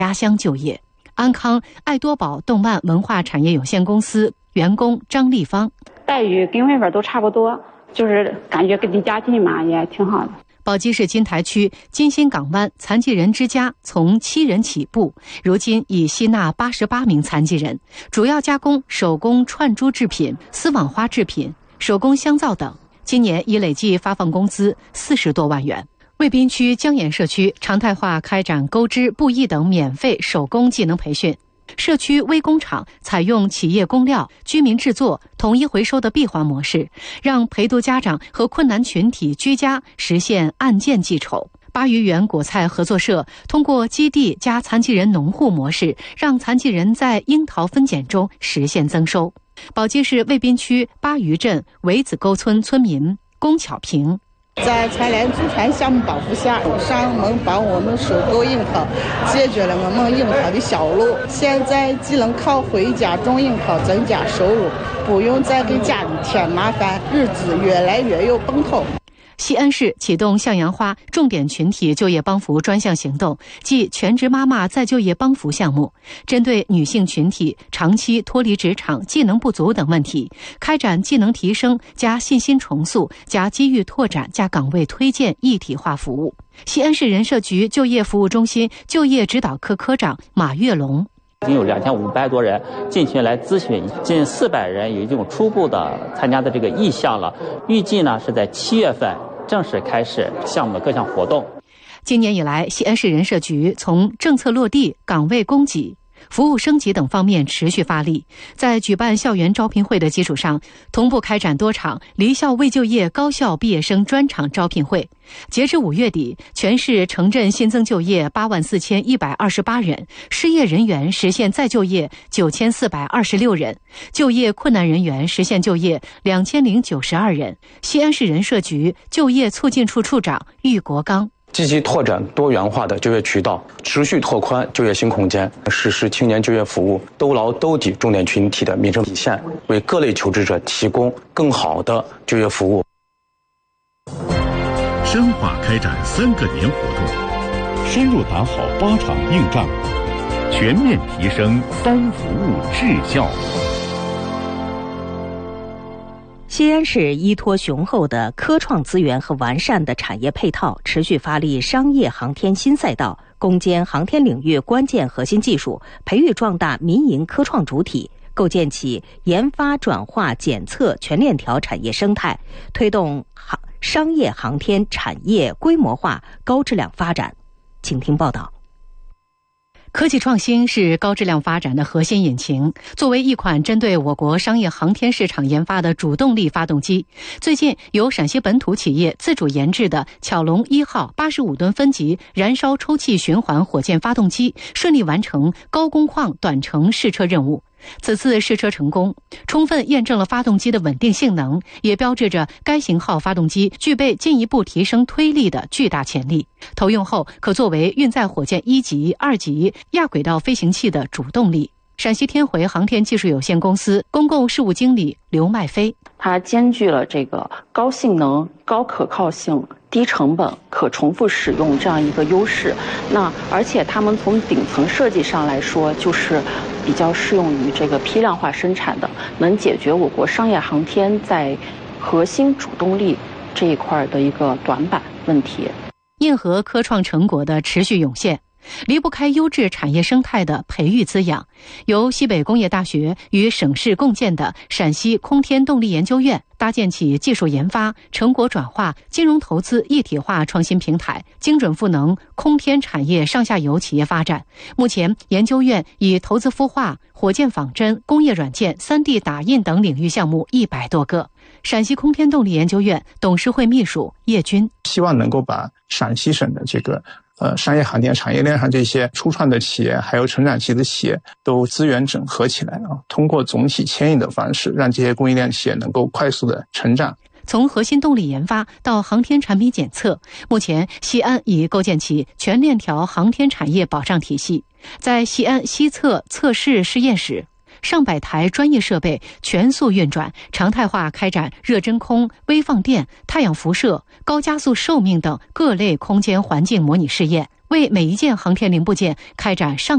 家乡就业。安康爱多宝动漫文化产业有限公司员工张丽芳， 待遇跟外边都差不多，就是感觉离家近嘛，也挺好的。 宝鸡市金台区金星港湾残疾人之家从7人起步，如今已吸纳88名残疾人，主要加工手工串珠制品、丝网花制品、手工香皂等。今年已累计发放工资40多万元。渭滨区江沿社区常态化开展钩织、布艺等免费手工技能培训。社区微工厂采用企业工料、居民制作、统一回收的闭环模式，让陪读家长和困难群体居家实现按件计酬。巴渝园果菜合作社通过基地加残疾人农户模式，让残疾人在樱桃分拣中实现增收。宝鸡市渭滨区巴渝镇围子沟村村民龚巧平， 在全联祖传项目保护下，上门帮我们收购樱桃，解决了我们樱桃的销路。现在既能靠回家种樱桃增加收入，不用再给家里添麻烦，日子越来越有奔头。 西安市启动向阳花重点群体就业帮扶专项行动暨全职妈妈再就业帮扶项目，针对女性群体长期脱离职场、技能不足等问题，开展技能提升加信心重塑加机遇拓展加岗位推荐一体化服务。西安市人社局就业服务中心就业指导科科长马跃龙， 已经有2500多人进群来咨询，近400人有一种初步的参加的这个意向了。预计呢是在7月份正式开始项目的各项活动。 今年以来，西安市人社局从政策落地、岗位供给、服务升级等方面持续发力，在举办校园招聘会的基础上，同步开展多场离校未就业高校毕业生专场招聘会。截至5月底，全市城镇新增就业84128人，失业人员实现再就业9426人，就业困难人员实现就业2092人。西安市人社局就业促进处处长郁国刚， 积极拓展多元化的就业渠道，持续拓宽就业新空间，实施青年就业服务，兜牢兜底重点群体的民生底线，为各类求职者提供更好的就业服务。 深化开展3个年活动，深入打好8场硬仗，全面提升3服务质效。 西安市依托雄厚的科创资源和完善的产业配套，持续发力商业航天新赛道，攻坚航天领域关键核心技术，培育壮大民营科创主体，构建起研发转化检测全链条产业生态，推动商业航天产业规模化高质量发展。请听报道。 科技创新是高质量发展的核心引擎。作为一款针对我国商业航天市场研发的主动力发动机，最近由陕西本土企业自主研制的巧龙1号85吨分级燃烧抽气循环火箭发动机顺利完成高工况短程试车任务。此次试车成功，充分验证了发动机的稳定性能，也标志着该型号发动机具备进一步提升推力的巨大潜力。投用后可作为运载火箭1级、2级亚轨道飞行器的主动力。陕西天回航天技术有限公司公共事务经理刘麦飞， 它兼具了这个高性能、高可靠性、低成本、可重复使用这样一个优势。而且它们从顶层设计上来说，就是比较适用于这个批量化生产的，能解决我国商业航天在核心主动力这一块的一个短板问题。 硬核科创成果的持续涌现，离不开优质产业生态的培育滋养。由西北工业大学与省市共建的陕西空天动力研究院搭建起技术研发、成果转化、金融投资一体化创新平台，精准赋能空天产业上下游企业发展。目前，研究院以投资孵化、火箭仿真、工业软件、3D 打印等领域项目100多个。陕西空天动力研究院董事会秘书叶军， 希望能够把陕西省的这个商业航天产业链上这些初创的企业还有成长期的企业都资源整合起来通过总体牵引的方式，让这些供应链企业能够快速的成长。 从核心动力研发到航天产品检测，目前西安已构建起全链条航天产业保障体系。在西安西测测试实验室，上百台专业设备全速运转，常态化开展热真空、微放电、太阳辐射、高加速寿命等各类空间环境模拟试验，为每一件航天零部件开展上